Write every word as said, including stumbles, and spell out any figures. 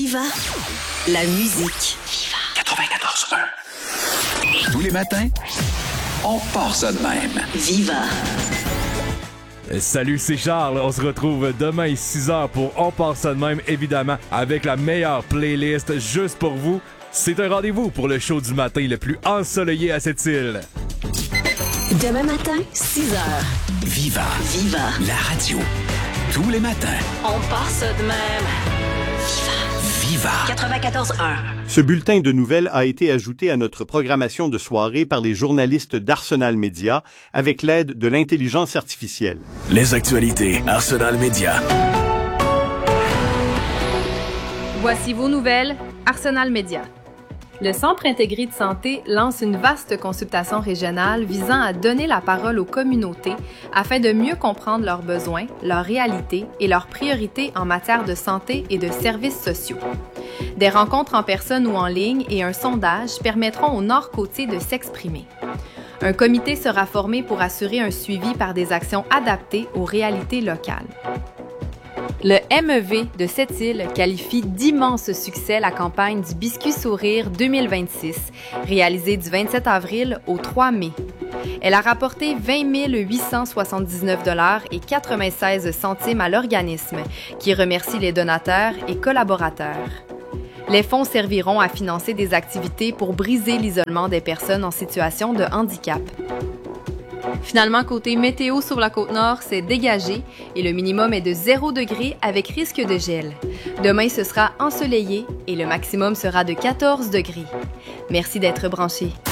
Viva la musique. Viva quatre-vingt-quatorze un. Tous les matins, on part ça de même. Viva. Salut, c'est Charles. On se retrouve demain à six heures pour On part ça de même, évidemment, avec la meilleure playlist juste pour vous. C'est un rendez-vous pour le show du matin le plus ensoleillé à cette île. Demain matin, six heures. Viva. Viva. La radio. Tous les matins. On part ça de même. Viva. Viva. quatre-vingt-quatorze un. Ce bulletin de nouvelles a été ajouté à notre programmation de soirée par les journalistes d'Arsenal Média avec l'aide de l'intelligence artificielle. Les actualités Arsenal Média. Voici vos nouvelles, Arsenal Média. Le Centre intégré de santé lance une vaste consultation régionale visant à donner la parole aux communautés afin de mieux comprendre leurs besoins, leurs réalités et leurs priorités en matière de santé et de services sociaux. Des rencontres en personne ou en ligne et un sondage permettront au Nord-Côtier de s'exprimer. Un comité sera formé pour assurer un suivi par des actions adaptées aux réalités locales. Le M E V de Sept-Îles qualifie d'immense succès la campagne du Biscuit Sourire deux mille vingt-six, réalisée du vingt-sept avril au trois mai. Elle a rapporté vingt mille huit cent soixante-dix-neuf dollars et quatre-vingt-seize centimes à l'organisme, qui remercie les donateurs et collaborateurs. Les fonds serviront à financer des activités pour briser l'isolement des personnes en situation de handicap. Finalement, côté météo sur la Côte-Nord, c'est dégagé et le minimum est de zéro degré avec risque de gel. Demain, ce sera ensoleillé et le maximum sera de quatorze degrés. Merci d'être branchés.